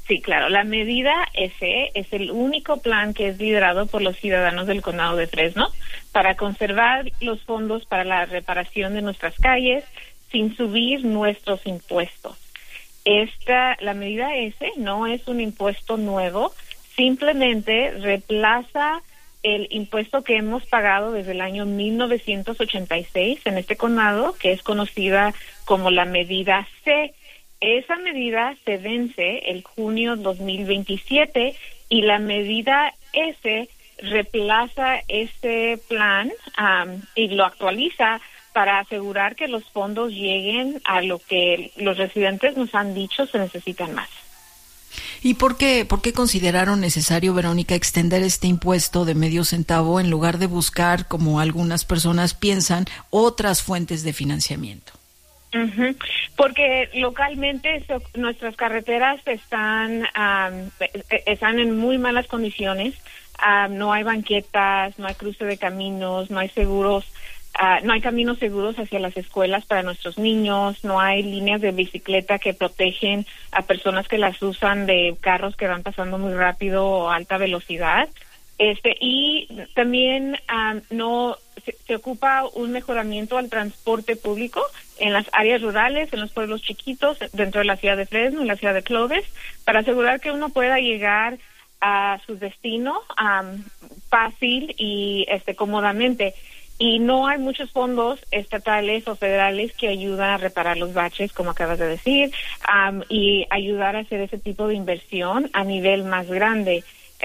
Sí, claro. La medida S es el único plan que es liderado por los ciudadanos del condado de Fresno para conservar los fondos para la reparación de nuestras calles sin subir nuestros impuestos. La medida S no es un impuesto nuevo, simplemente reemplaza el impuesto que hemos pagado desde el año 1986 en este condado, que es conocida como la medida C. Esa medida se vence el junio 2027 y la medida S reemplaza ese plan y lo actualiza para asegurar que los fondos lleguen a lo que los residentes nos han dicho se necesitan más. ¿Y por qué consideraron necesario, Verónica, extender este impuesto de medio centavo en lugar de buscar, como algunas personas piensan, otras fuentes de financiamiento? Porque localmente nuestras carreteras están en muy malas condiciones. No hay banquetas, no hay cruce de caminos, no hay seguros, no hay caminos seguros hacia las escuelas para nuestros niños, no hay líneas de bicicleta que protegen a personas que las usan de carros que van pasando muy rápido o a alta velocidad. Y también se ocupa un mejoramiento al transporte público en las áreas rurales, en los pueblos chiquitos, dentro de la ciudad de Fresno y la ciudad de Clovis, para asegurar que uno pueda llegar a su destino fácil y cómodamente. Y no hay muchos fondos estatales o federales que ayudan a reparar los baches, como acabas de decir, y ayudar a hacer ese tipo de inversión a nivel más grande.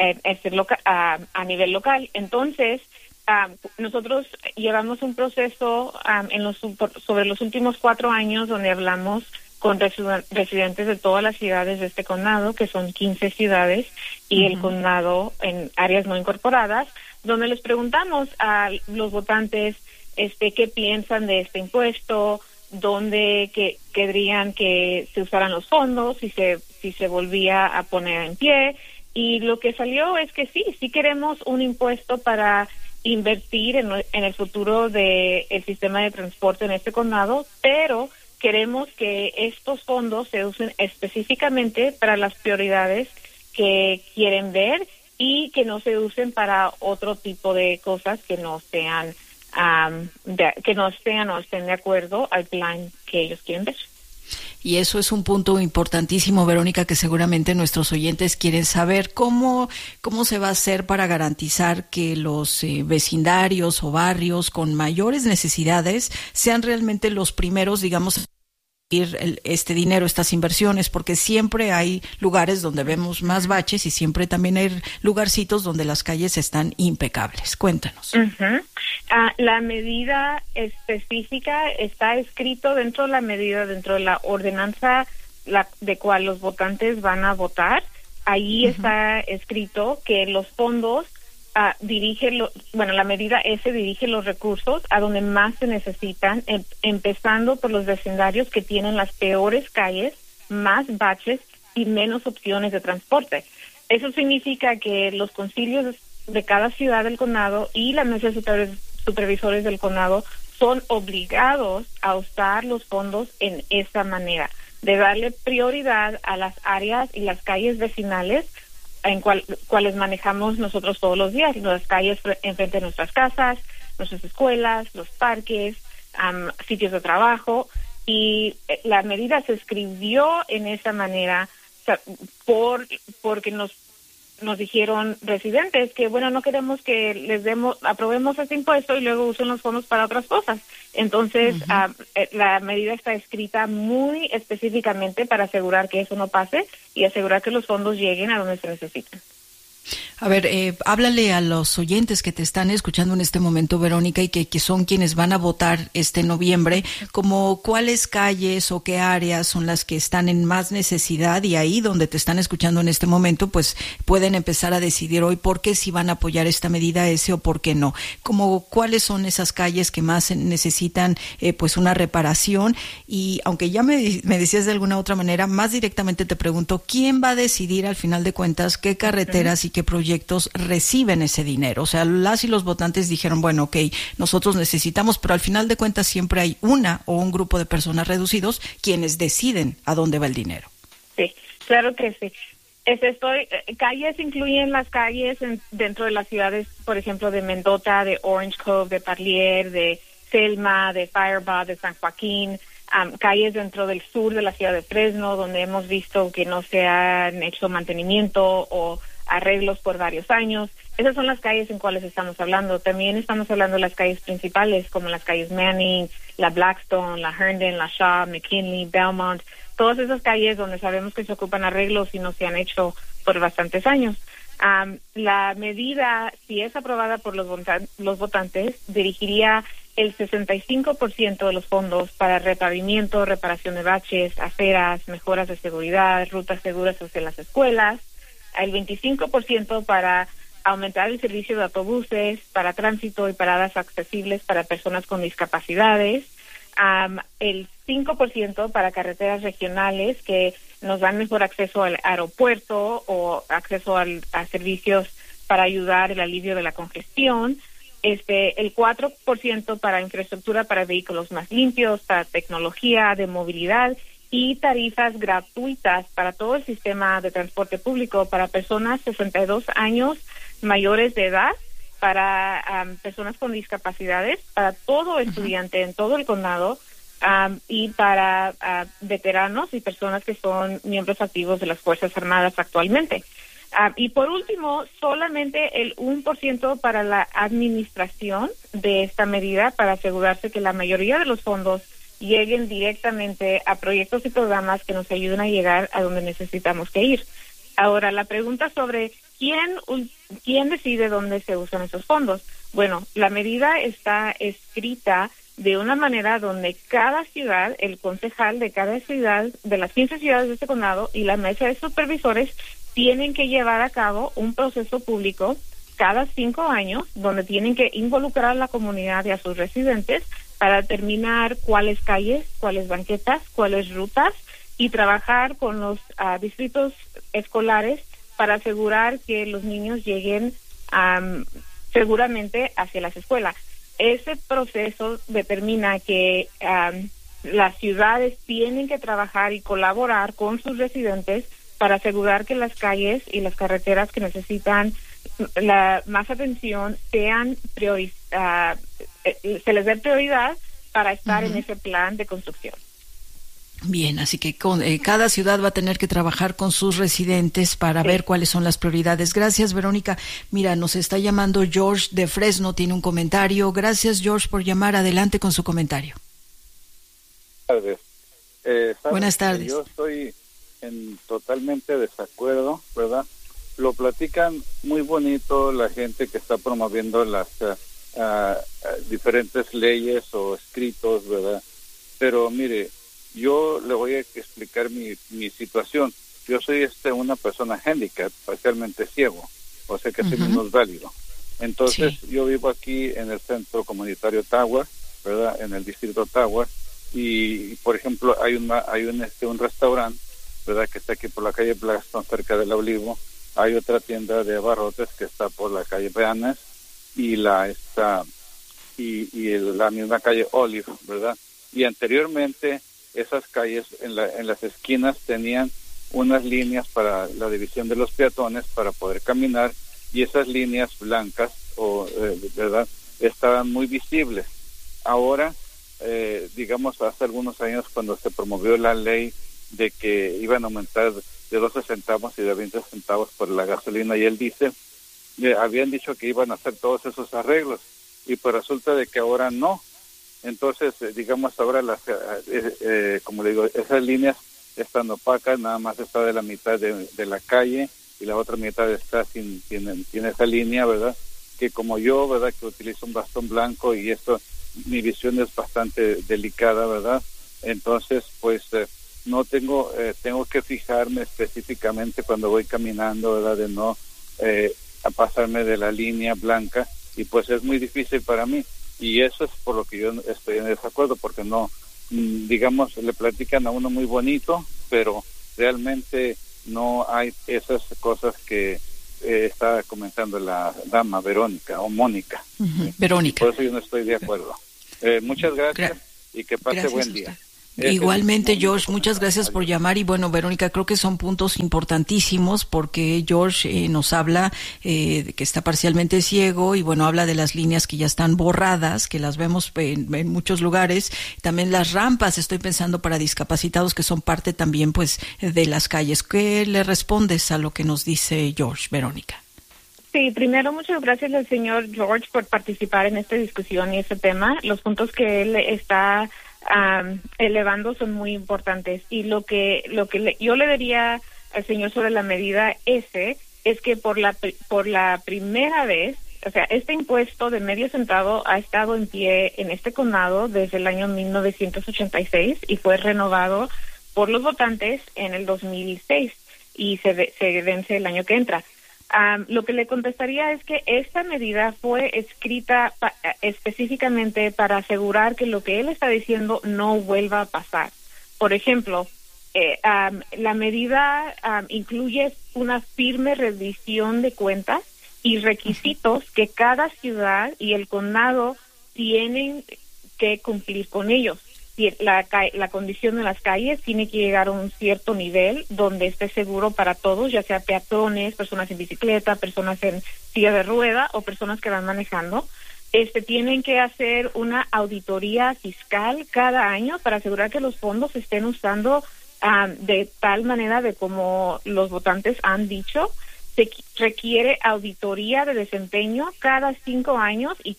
A nivel local. Entonces, nosotros llevamos un proceso sobre los últimos 4 años donde hablamos con residentes de todas las ciudades de este condado, que son 15 ciudades, y el condado en áreas no incorporadas, donde les preguntamos a los votantes qué piensan de este impuesto, dónde querrían que se usaran los fondos, si se volvía a poner en pie. Y lo que salió es que sí queremos un impuesto para invertir en el futuro del sistema de transporte en este condado, pero queremos que estos fondos se usen específicamente para las prioridades que quieren ver y que no se usen para otro tipo de cosas que no sean o estén de acuerdo al plan que ellos quieren ver. Y eso es un punto importantísimo, Verónica, que seguramente nuestros oyentes quieren saber cómo se va a hacer para garantizar que los vecindarios o barrios con mayores necesidades sean realmente los primeros, digamos, este dinero, estas inversiones, porque siempre hay lugares donde vemos más baches y siempre también hay lugarcitos donde las calles están impecables. Cuéntanos. La medida específica está escrito dentro de la ordenanza de cual los votantes van a votar. Ahí está escrito que los fondos la medida S dirige los recursos a donde más se necesitan, empezando por los vecindarios que tienen las peores calles, más baches y menos opciones de transporte. Eso significa que los concilios de cada ciudad del condado y la mesa de supervisores del condado son obligados a usar los fondos en esa manera, de darle prioridad a las áreas y las calles vecinales en cuales manejamos nosotros todos los días, las calles enfrente de nuestras casas, nuestras escuelas, los parques, sitios de trabajo, y la medida se escribió en esa manera porque nos dijeron residentes que no queremos que aprobemos este impuesto y luego usen los fondos para otras cosas. Entonces, la medida está escrita muy específicamente para asegurar que eso no pase y asegurar que los fondos lleguen a donde se necesitan. A ver, háblale a los oyentes que te están escuchando en este momento, Verónica, y que son quienes van a votar este noviembre, como cuáles calles o qué áreas son las que están en más necesidad, y ahí donde te están escuchando en este momento, pues pueden empezar a decidir hoy por qué si van a apoyar esta medida S o por qué no. Como cuáles son esas calles que más necesitan pues una reparación, y aunque ya me decías de alguna otra manera, más directamente te pregunto, ¿quién va a decidir al final de cuentas qué carreteras y qué proyectos reciben ese dinero? O sea, las y los votantes dijeron, bueno, ok, nosotros necesitamos, pero al final de cuentas siempre hay una o un grupo de personas reducidos quienes deciden a dónde va el dinero. Sí, claro que sí. Calles incluyen las calles dentro de las ciudades, por ejemplo, de Mendota, de Orange Cove, de Parlier, de Selma, de Firebaugh, de San Joaquín, calles dentro del sur de la ciudad de Fresno, donde hemos visto que no se han hecho mantenimiento o arreglos por varios años. Esas son las calles en cuales estamos hablando. También estamos hablando de las calles principales, como las calles Manning, la Blackstone, la Herndon, la Shaw, McKinley, Belmont, todas esas calles donde sabemos que se ocupan arreglos y no se han hecho por bastantes años. La medida, si es aprobada por los votantes, dirigiría el 65% de los fondos para repavimiento, reparación de baches, aceras, mejoras de seguridad, rutas seguras hacia las escuelas, el 25% para aumentar el servicio de autobuses, para tránsito y paradas accesibles para personas con discapacidades, el 5% para carreteras regionales que nos dan mejor acceso al aeropuerto o acceso a servicios para ayudar el alivio de la congestión, el 4% para infraestructura para vehículos más limpios, para tecnología de movilidad y tarifas gratuitas para todo el sistema de transporte público para personas 62 años mayores de edad, para personas con discapacidades, para todo estudiante en todo el condado, y para veteranos y personas que son miembros activos de las Fuerzas Armadas actualmente. Y por último, solamente el 1% para la administración de esta medida, para asegurarse que la mayoría de los fondos lleguen directamente a proyectos y programas que nos ayuden a llegar a donde necesitamos que ir. Ahora, la pregunta sobre quién decide dónde se usan esos fondos. Bueno, la medida está escrita de una manera donde cada ciudad, el concejal de cada ciudad, de las 15 ciudades de este condado y la mesa de supervisores tienen que llevar a cabo un proceso público cada 5 años donde tienen que involucrar a la comunidad y a sus residentes para determinar cuáles calles, cuáles banquetas, cuáles rutas y trabajar con los distritos escolares para asegurar que los niños lleguen seguramente hacia las escuelas. Ese proceso determina que las ciudades tienen que trabajar y colaborar con sus residentes para asegurar que las calles y las carreteras que necesitan más atención sean se les dé prioridad para estar en ese plan de construcción. Bien, así que cada ciudad va a tener que trabajar con sus residentes para ver cuáles son las prioridades. Gracias, Verónica. Mira, nos está llamando George de Fresno, tiene un comentario. Gracias, George, por llamar. Adelante con su comentario. Buenas tardes. Buenas tardes. Yo estoy en totalmente desacuerdo, ¿verdad? Lo platican muy bonito la gente que está promoviendo las diferentes leyes o escritos, ¿verdad? Pero mire, yo le voy a explicar mi situación. Yo soy una persona handicap, parcialmente ciego, o sea que soy minusválido. Entonces, yo vivo aquí en el centro comunitario Ottawa, ¿verdad? En el distrito Ottawa, y por ejemplo hay un restaurante, ¿verdad? Que está aquí por la calle Blackstone, cerca del Olivo. Hay otra tienda de abarrotes que está por la calle Beanes y la misma calle Olive, ¿verdad? Y anteriormente esas calles en las esquinas tenían unas líneas para la división de los peatones para poder caminar, y esas líneas blancas ¿verdad? Estaban muy visibles. Ahora, digamos, hace algunos años cuando se promovió la ley de que iban a aumentar de 12 centavos y de 20 centavos por la gasolina y el diésel, habían dicho que iban a hacer todos esos arreglos, y pues resulta de que ahora no. Entonces, digamos, ahora como le digo, esas líneas están opacas, nada más está de la mitad de la calle y la otra mitad está sin esa línea, ¿verdad? Que como yo, ¿verdad? Que utilizo un bastón blanco y mi visión es bastante delicada, ¿verdad? Entonces, pues, no tengo que fijarme específicamente cuando voy caminando, ¿verdad? De no a pasarme de la línea blanca, y pues es muy difícil para mí. Y eso es por lo que yo estoy en desacuerdo, porque no, digamos, le platican a uno muy bonito, pero realmente no hay esas cosas que está comentando la dama Verónica o Mónica. Verónica. Por eso yo no estoy de acuerdo. Muchas gracias y que pase buen día. Igualmente, George, muchas gracias por llamar. Y bueno, Verónica, creo que son puntos importantísimos porque George nos habla de que está parcialmente ciego y bueno, habla de las líneas que ya están borradas, que las vemos en muchos lugares. También las rampas, estoy pensando para discapacitados, que son parte también pues de las calles. ¿Qué le respondes a lo que nos dice George, Verónica? Sí, primero muchas gracias al señor George por participar en esta discusión y este tema. Los puntos que él está elevando son muy importantes, y lo que yo le diría al señor sobre la medida S es que por la primera vez, o sea, este impuesto de medio centavo ha estado en pie en este condado desde el año 1986 y fue renovado por los votantes en el 2006 y se vence el año que entra. Lo que le contestaría es que esta medida fue escrita específicamente para asegurar que lo que él está diciendo no vuelva a pasar. Por ejemplo, la medida incluye una firme rendición de cuentas y requisitos que cada ciudad y el condado tienen que cumplir con ellos. La condición de las calles tiene que llegar a un cierto nivel donde esté seguro para todos, ya sea peatones, personas en bicicleta, personas en silla de rueda o personas que van manejando. Tienen que hacer una auditoría fiscal cada año para asegurar que los fondos se estén usando de tal manera de como los votantes han dicho. Se requiere auditoría de desempeño cada 5 años y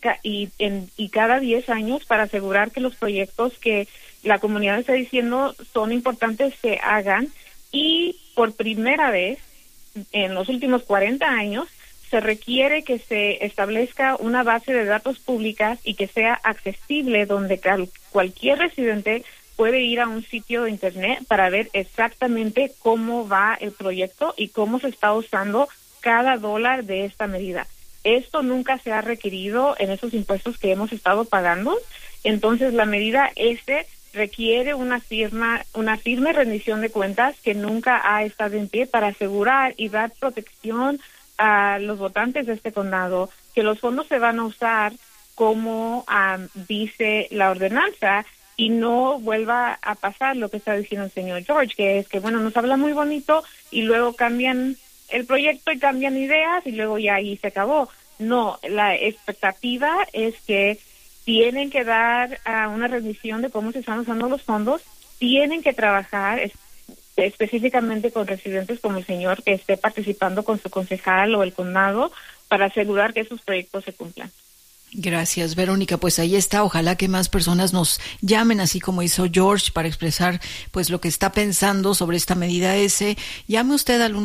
cada 10 años para asegurar que los proyectos que la comunidad está diciendo son importantes se hagan. Y por primera vez en los últimos 40 años se requiere que se establezca una base de datos públicas y que sea accesible, donde cualquier residente puede ir a un sitio de internet para ver exactamente cómo va el proyecto y cómo se está usando cada dólar de esta medida. Esto nunca se ha requerido en esos impuestos que hemos estado pagando. Entonces, la medida requiere una firme rendición de cuentas que nunca ha estado en pie para asegurar y dar protección a los votantes de este condado, que los fondos se van a usar como dice la ordenanza, y no vuelva a pasar lo que está diciendo el señor George, que es que, bueno, nos habla muy bonito y luego cambian el proyecto y cambian ideas y luego ya ahí se acabó. No, la expectativa es que tienen que dar una rendición de cómo se están usando los fondos, tienen que trabajar específicamente con residentes como el señor que esté participando con su concejal o el condado para asegurar que esos proyectos se cumplan. Gracias, Verónica. Pues ahí está. Ojalá que más personas nos llamen, así como hizo George, para expresar pues lo que está pensando sobre esta medida S. Llame usted al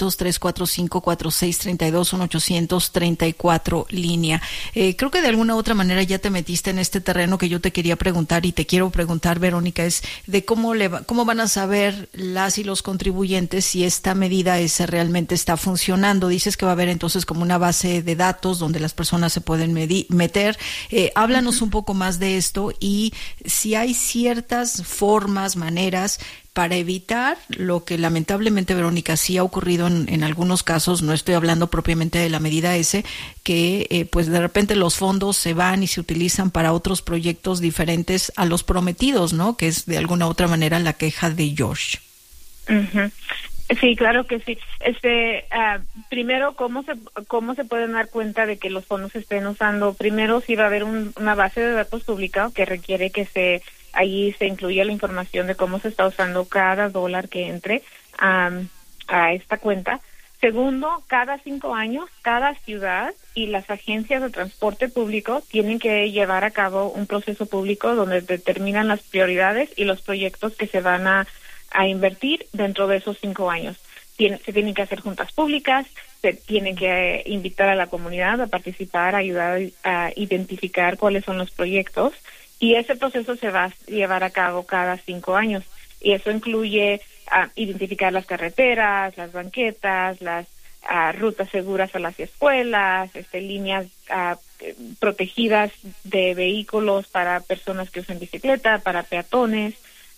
1-800-345-4632, 1-800-34 línea. Creo que de alguna u otra manera ya te metiste en este terreno que yo te quería preguntar y te quiero preguntar, Verónica, es de cómo van a saber las y los contribuyentes si esta medida S realmente está funcionando. Dices que va a haber entonces como una base de datos donde las personas se pueden meter. Háblanos un poco más de esto y si hay ciertas formas, maneras para evitar lo que lamentablemente, Verónica, sí ha ocurrido en algunos casos. No estoy hablando propiamente de la medida S, que pues de repente los fondos se van y se utilizan para otros proyectos diferentes a los prometidos, ¿no? Que es de alguna u otra manera la queja de George. Uh-huh. Sí, claro que sí. Primero, ¿cómo se pueden dar cuenta de que los fondos se estén usando? Primero, sí va a haber una base de datos publicada que requiere que allí se incluya la información de cómo se está usando cada dólar que entre a esta cuenta. Segundo, cada 5 años, cada ciudad y las agencias de transporte público tienen que llevar a cabo un proceso público donde determinan las prioridades y los proyectos que se van a invertir dentro de esos 5 años. Se tienen que hacer juntas públicas, se tienen que invitar a la comunidad a participar, a ayudar a identificar cuáles son los proyectos, y ese proceso se va a llevar a cabo cada 5 años. Y eso incluye identificar las carreteras, las banquetas, las rutas seguras a las escuelas, líneas protegidas de vehículos para personas que usan bicicleta, para peatones,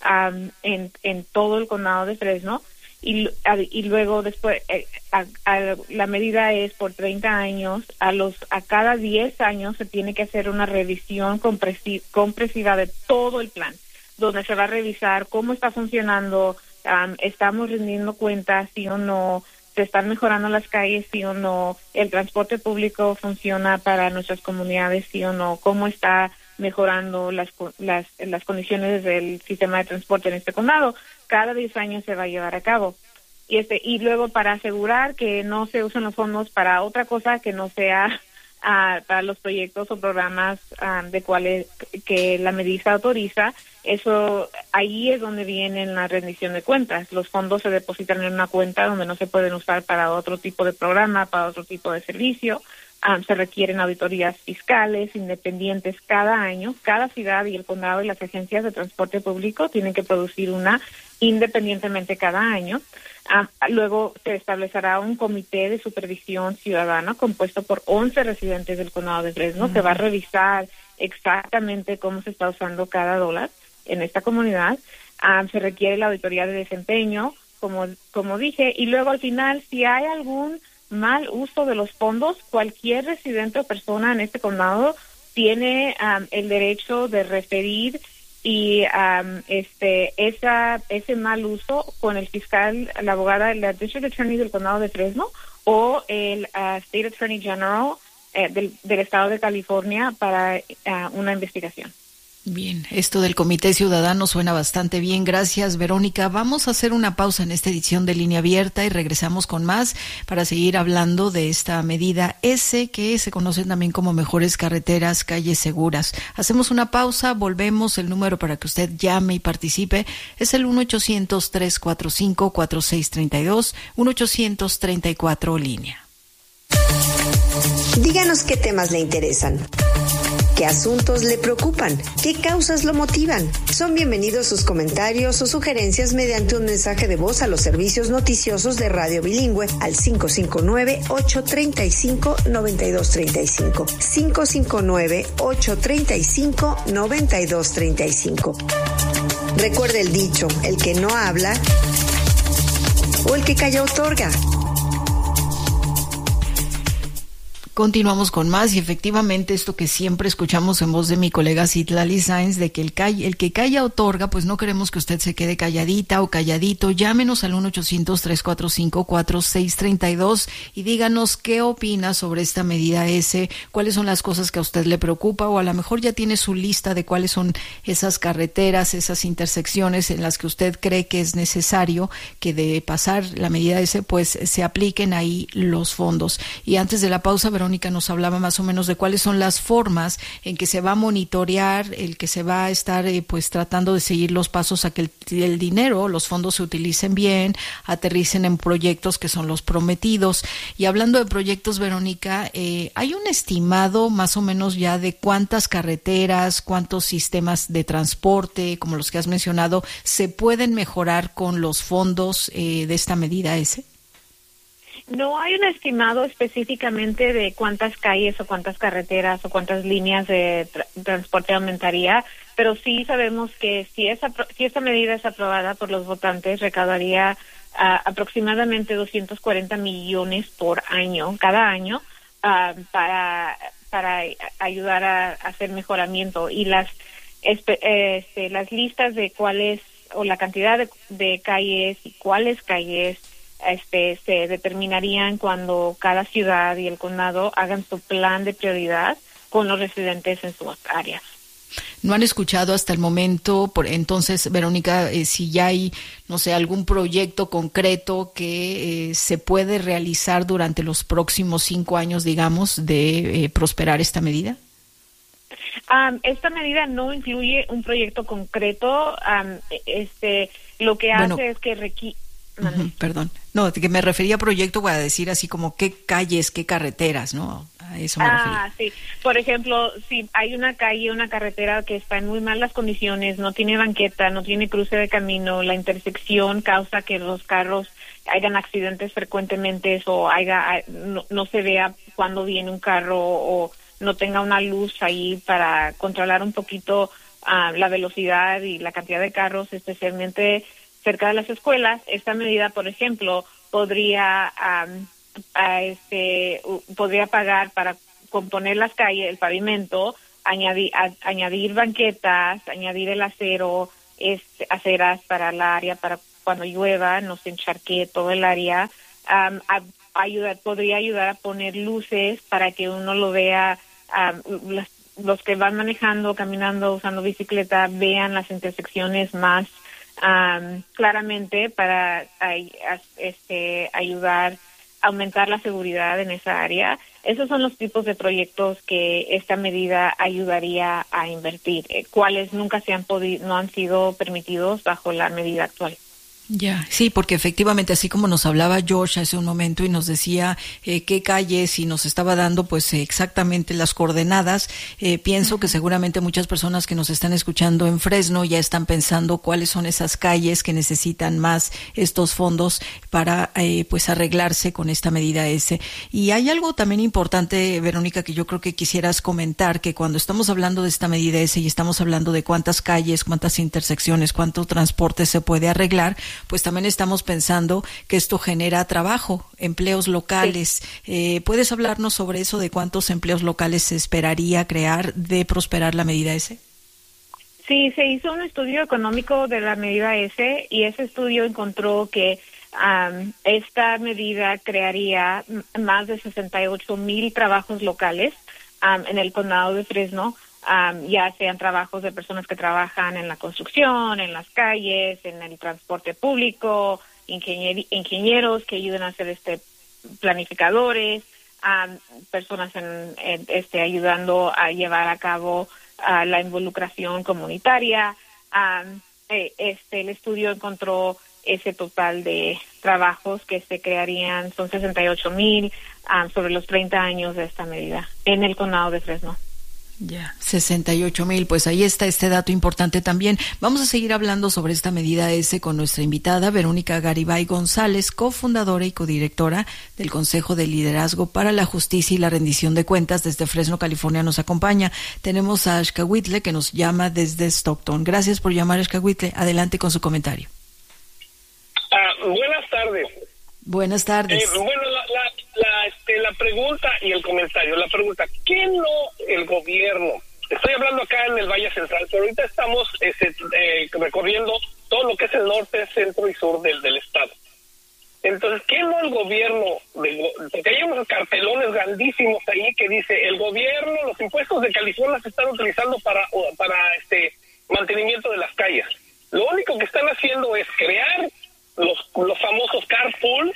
en todo el condado de Fresno, y luego después la medida es por 30 años. A cada 10 años se tiene que hacer una revisión comprensiva de todo el plan, donde se va a revisar cómo está funcionando, estamos rindiendo cuentas, sí o no, se están mejorando las calles, sí o no, el transporte público funciona para nuestras comunidades, sí o no, cómo está mejorando las condiciones del sistema de transporte en este condado. Cada 10 años se va a llevar a cabo. Y luego para asegurar que no se usen los fondos para otra cosa que no sea para los proyectos o programas de cuales que la medida autoriza, eso ahí es donde viene la rendición de cuentas. Los fondos se depositan en una cuenta donde no se pueden usar para otro tipo de programa, para otro tipo de servicio. Se requieren auditorías fiscales independientes cada año. Cada ciudad y el condado y las agencias de transporte público tienen que producir una independientemente cada año. Luego se establecerá un comité de supervisión ciudadana compuesto por 11 residentes del condado de Fresno que va a revisar exactamente cómo se está usando cada dólar en esta comunidad. Se requiere la auditoría de desempeño, como dije, y luego al final, si hay algún mal uso de los fondos, cualquier residente o persona en este condado tiene el derecho de referir y ese mal uso con el fiscal, la abogada, la District Attorney del condado de Fresno o el State Attorney General del estado de California para una investigación. Bien, esto del Comité Ciudadano suena bastante bien. Gracias, Verónica. Vamos a hacer una pausa en esta edición de Línea Abierta y regresamos con más para seguir hablando de esta medida S, que se conoce también como Mejores Carreteras, Calles Seguras. Hacemos una pausa, volvemos. El número para que usted llame y participe es el 1-800-345-4632, 1-800-34 línea. Díganos qué temas le interesan. ¿Qué asuntos le preocupan? ¿Qué causas lo motivan? Son bienvenidos sus comentarios o sugerencias mediante un mensaje de voz a los servicios noticiosos de Radio Bilingüe al 559-835-9235. 559-835-9235. Recuerde el dicho, el que no habla o el que calla otorga. Continuamos con más y efectivamente esto que siempre escuchamos en voz de mi colega Citlali Sáenz, de que el que calla otorga, pues no queremos que usted se quede calladita o calladito. Llámenos al 1-800-345-4632 y díganos qué opina sobre esta medida S, cuáles son las cosas que a usted le preocupa, o a lo mejor ya tiene su lista de cuáles son esas carreteras, esas intersecciones en las que usted cree que es necesario que de pasar la medida S, pues se apliquen ahí los fondos. Y antes de la pausa, Verónica nos hablaba más o menos de cuáles son las formas en que se va a monitorear, el que se va a estar pues tratando de seguir los pasos a que el dinero, los fondos se utilicen bien, aterricen en proyectos que son los prometidos. Y hablando de proyectos, Verónica, ¿hay un estimado más o menos ya de cuántas carreteras, cuántos sistemas de transporte, como los que has mencionado, se pueden mejorar con los fondos de esta medida S? No hay un estimado específicamente de cuántas calles o cuántas carreteras o cuántas líneas de transporte aumentaría, pero sí sabemos que si esta medida es aprobada por los votantes, recaudaría aproximadamente 240 millones por año, cada año, para ayudar a hacer mejoramiento. Y las listas de cuáles, o la cantidad de calles y cuáles calles se determinarían cuando cada ciudad y el condado hagan su plan de prioridad con los residentes en sus áreas. ¿No han escuchado hasta el momento, entonces, Verónica, si ya hay, no sé, algún proyecto concreto que se puede realizar durante los próximos 5 años, digamos, de prosperar esta medida? Esta medida no incluye un proyecto concreto. Lo que hace es que perdón. No, que me refería a proyecto para decir así como qué calles, qué carreteras, ¿no? A eso me refería. Sí. Por ejemplo, si hay una calle, una carretera que está en muy malas condiciones, no tiene banqueta, no tiene cruce de camino, la intersección causa que los carros hayan accidentes frecuentemente o no se vea cuando viene un carro o no tenga una luz ahí para controlar un poquito la velocidad y la cantidad de carros, especialmente cerca de las escuelas. Esta medida, por ejemplo, podría pagar para componer las calles, el pavimento, añadir banquetas, añadir el acero, aceras para el área, para cuando llueva, no se encharque todo el área. Podría ayudar a poner luces para que uno lo vea, los que van manejando, caminando, usando bicicleta, vean las intersecciones más claramente para ayudar a aumentar la seguridad en esa área. Esos son los tipos de proyectos que esta medida ayudaría a invertir, cuales nunca no han sido permitidos bajo la medida actual. Ya, sí, porque efectivamente, así como nos hablaba George hace un momento y nos decía qué calles y nos estaba dando pues exactamente las coordenadas, pienso que seguramente muchas personas que nos están escuchando en Fresno ya están pensando cuáles son esas calles que necesitan más estos fondos para pues arreglarse con esta medida S. Y hay algo también importante, Verónica, que yo creo que quisieras comentar, que cuando estamos hablando de esta medida S y estamos hablando de cuántas calles, cuántas intersecciones, cuánto transporte se puede arreglar, pues también estamos pensando que esto genera trabajo, empleos locales. Sí. ¿Puedes hablarnos sobre eso, de cuántos empleos locales se esperaría crear de prosperar la medida S? Sí, se hizo un estudio económico de la medida S y ese estudio encontró que esta medida crearía más de 68,000 trabajos locales en el condado de Fresno. Ya sean trabajos de personas que trabajan en la construcción, en las calles, en el transporte público, ingenieros que ayudan a hacer planificadores, personas ayudando a llevar a cabo la involucración comunitaria. El estudio encontró ese total de trabajos que se crearían, son 68,000 sobre los 30 años de esta medida en el condado de Fresno. Ya, 68,000, pues ahí está este dato importante también. Vamos a seguir hablando sobre esta medida S con nuestra invitada, Verónica Garibay González, cofundadora y codirectora del Consejo de Liderazgo para la Justicia y la Rendición de Cuentas. Desde Fresno, California, nos acompaña. Tenemos a Xcahuitle, que nos llama desde Stockton. Gracias por llamar, Xcahuitle. Adelante con su comentario. Buenas tardes. Buenas tardes. La pregunta y el comentario. La pregunta, ¿qué no el gobierno? Estoy hablando acá en el Valle Central, pero ahorita estamos recorriendo todo lo que es el norte, centro y sur del estado. Entonces, ¿qué no el gobierno? Porque hay unos cartelones grandísimos ahí que dice, el gobierno, los impuestos de California se están utilizando para mantenimiento de las calles. Lo único que están haciendo es crear los famosos carpool,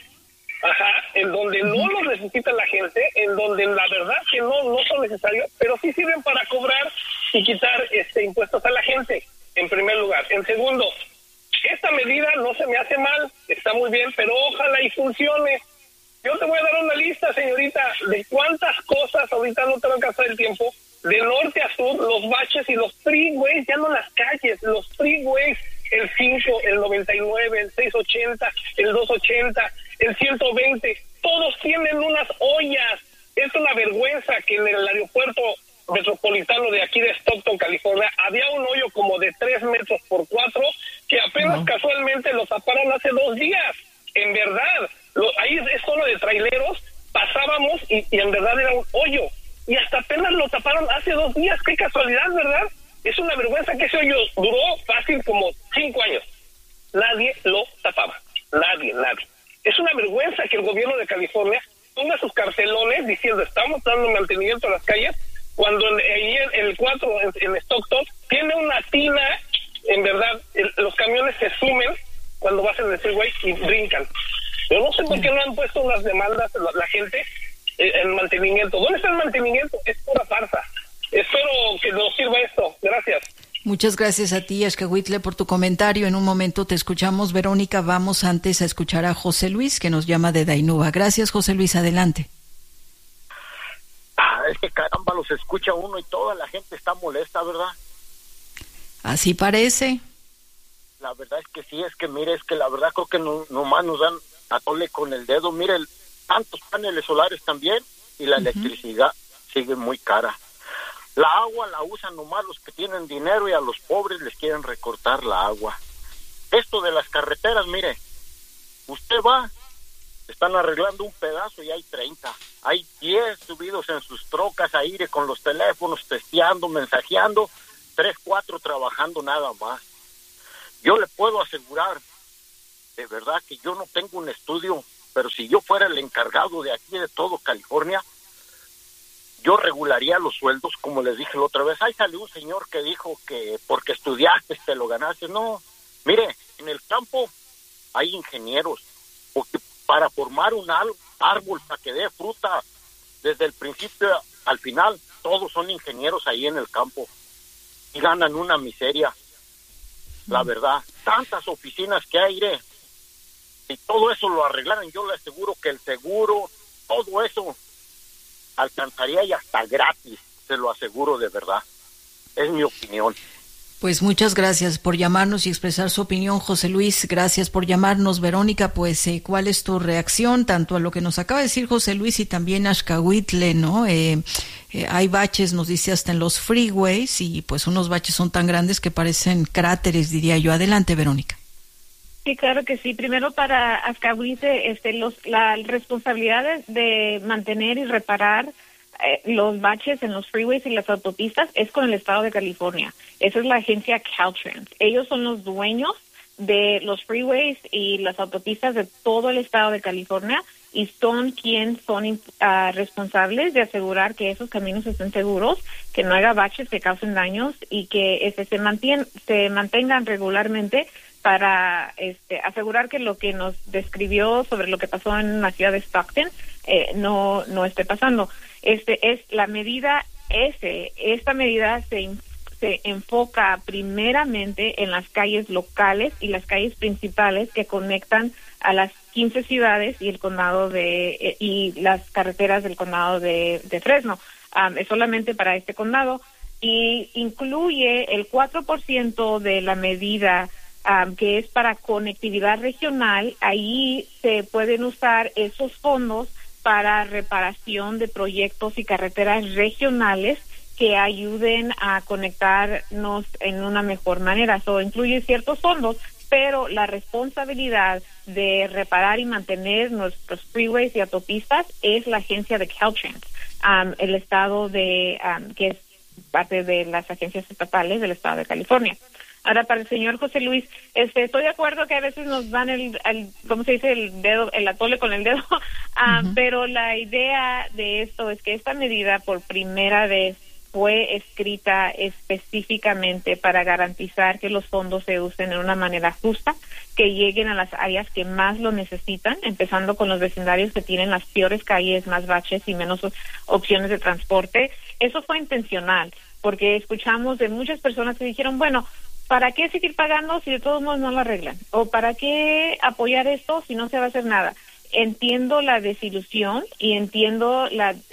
en donde no los necesita la gente, en donde la verdad que no son necesarios, pero sí sirven para cobrar y quitar impuestos a la gente, en primer lugar. En segundo, esta medida no se me hace mal, está muy bien, pero ojalá y funcione. Yo te voy a dar una lista, señorita, de cuántas cosas, ahorita no te va a alcanzar el tiempo, de norte a sur, los baches y los freeways, ya no las calles, los freeways, el 5, el 99, el 680, el 280, el 120, todos tienen unas ollas. Es una vergüenza que en el aeropuerto metropolitano de aquí de Stockton, California, había un hoyo como de 3 metros por 4 que apenas casualmente lo taparon hace 2 días. En verdad, ahí es solo de traileros, pasábamos y en verdad era un hoyo. Y hasta apenas lo taparon hace 2 días. Qué casualidad, ¿verdad? Es una vergüenza que ese hoyo duró fácil como 5 años. Nadie lo tapaba. Nadie. Es una vergüenza que el gobierno de California ponga sus cartelones diciendo estamos dando mantenimiento a las calles, cuando ahí el 4 en Stockton tiene una tina, en verdad, los camiones se sumen cuando vas en el freeway y brincan. Yo no sé por qué no han puesto unas demandas la gente en mantenimiento. ¿Dónde está el mantenimiento? Es pura farsa. Espero que nos sirva esto. Gracias. Muchas gracias a ti, Xcahuitle, por tu comentario. En un momento te escuchamos, Verónica. Vamos antes a escuchar a José Luis, que nos llama de Dainúa. Gracias, José Luis. Adelante. Es que caramba, los escucha uno y toda la gente está molesta, ¿verdad? Así parece. La verdad es que sí, es que mire, es que la verdad creo que nomás nos dan a tole con el dedo. Mire, tantos paneles solares también y la electricidad sigue muy cara. La agua la usan nomás los que tienen dinero y a los pobres les quieren recortar la agua. Esto de las carreteras, mire, usted va, están arreglando un pedazo y hay 30. Hay 10 subidos en sus trocas ahí con los teléfonos, testeando, mensajeando, 3, 4 trabajando nada más. Yo le puedo asegurar, de verdad, que yo no tengo un estudio, pero si yo fuera el encargado de aquí de todo California, yo regularía los sueldos, como les dije la otra vez. Ahí salió un señor que dijo que porque estudiaste te lo ganaste. No, mire, en el campo hay ingenieros, porque para formar un árbol, para que dé fruta, desde el principio al final, todos son ingenieros ahí en el campo y ganan una miseria, la verdad. Tantas oficinas que hay, y todo eso lo arreglaran, yo le aseguro que el seguro, todo eso alcanzaría y hasta gratis, se lo aseguro de verdad. Es mi opinión. Pues muchas gracias por llamarnos y expresar su opinión, José Luis. Gracias por llamarnos, Verónica. Pues, ¿cuál es tu reacción tanto a lo que nos acaba de decir José Luis y también Axcahuitle, ¿no? Hay baches, nos dice, hasta en los freeways, y pues unos baches son tan grandes que parecen cráteres, diría yo. Adelante, Verónica. Sí, claro que sí. Primero, para Axcahuitle, la responsabilidad de mantener y reparar los baches en los freeways y las autopistas es con el estado de California. Esa es la agencia Caltrans. Ellos son los dueños de los freeways y las autopistas de todo el estado de California y son quienes son responsables de asegurar que esos caminos estén seguros, que no haya baches que causen daños y que se mantengan regularmente para asegurar que lo que nos describió sobre lo que pasó en la ciudad de Stockton no esté pasando. Es la medida esta medida se enfoca primeramente en las calles locales y las calles principales que conectan a las 15 ciudades y el condado y las carreteras del condado de Fresno. Es solamente para este condado y incluye el 4% de la medida que es para conectividad regional. Ahí se pueden usar esos fondos para reparación de proyectos y carreteras regionales que ayuden a conectarnos en una mejor manera. Eso incluye ciertos fondos, pero la responsabilidad de reparar y mantener nuestros freeways y autopistas es la agencia de Caltrans, el estado que es parte de las agencias estatales del estado de California. Ahora, para el señor José Luis, estoy de acuerdo que a veces nos dan ¿cómo se dice? El atole con el dedo, pero la idea de esto es que esta medida por primera vez fue escrita específicamente para garantizar que los fondos se usen de una manera justa, que lleguen a las áreas que más lo necesitan, empezando con los vecindarios que tienen las peores calles, más baches y menos opciones de transporte. Eso fue intencional, porque escuchamos de muchas personas que dijeron, bueno, ¿para qué seguir pagando si de todos modos no lo arreglan? ¿O para qué apoyar esto si no se va a hacer nada? Entiendo la desilusión y entiendo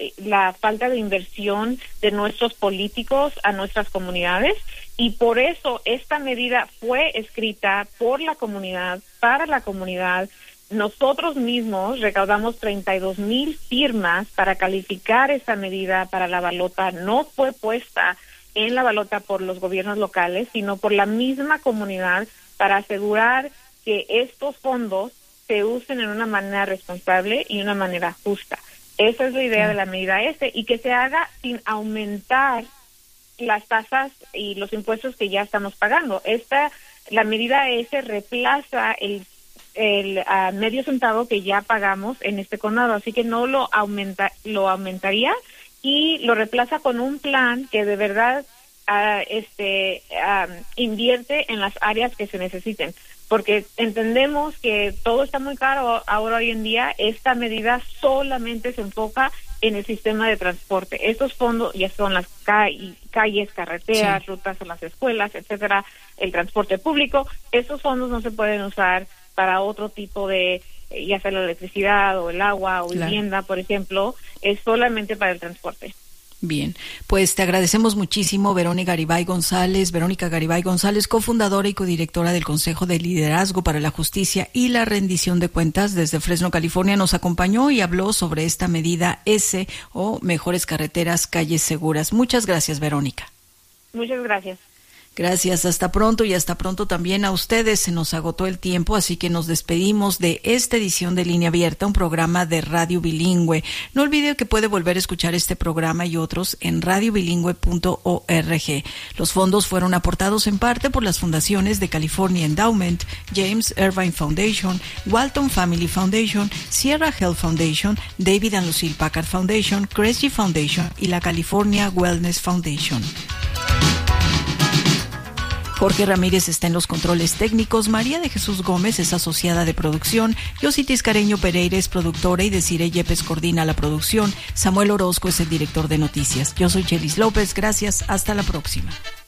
la falta de inversión de nuestros políticos a nuestras comunidades y por eso esta medida fue escrita por la comunidad, para la comunidad. Nosotros mismos recaudamos 32,000 firmas para calificar esta medida para la balota. No fue puesta en la balota por los gobiernos locales, sino por la misma comunidad para asegurar que estos fondos se usen en una manera responsable y una manera justa. Esa es la idea de la medida y que se haga sin aumentar las tasas y los impuestos que ya estamos pagando. La medida reemplaza el medio centavo que ya pagamos en este condado, así que no lo aumentaría y lo reemplaza con un plan que de verdad invierte en las áreas que se necesiten, porque entendemos que todo está muy caro ahora hoy en día. Esta medida solamente se enfoca en el sistema de transporte. Estos fondos ya son las calles, carreteras, rutas a las escuelas, etcétera, el transporte público. Estos fondos no se pueden usar para otro tipo de, ya sea la electricidad o el agua o vivienda, por ejemplo, es solamente para el transporte. Bien, pues te agradecemos muchísimo, Verónica Garibay González, cofundadora y codirectora del Consejo de Liderazgo para la Justicia y la Rendición de Cuentas desde Fresno, California. Nos acompañó y habló sobre esta medida o Mejores Carreteras, Calles Seguras. Muchas gracias, Verónica. Muchas gracias. Gracias, hasta pronto, y hasta pronto también a ustedes. Se nos agotó el tiempo, así que nos despedimos de esta edición de Línea Abierta, un programa de Radio Bilingüe. No olvide que puede volver a escuchar este programa y otros en radiobilingüe.org. Los fondos fueron aportados en parte por las fundaciones de California Endowment, James Irvine Foundation, Walton Family Foundation, Sierra Health Foundation, David and Lucille Packard Foundation, Kresge Foundation y la California Wellness Foundation. Jorge Ramírez está en los controles técnicos, María de Jesús Gómez es asociada de producción, Yositis Careño Pereira es productora y Desiree Yepes coordina la producción, Samuel Orozco es el director de noticias. Yo soy Chelis López, gracias, hasta la próxima.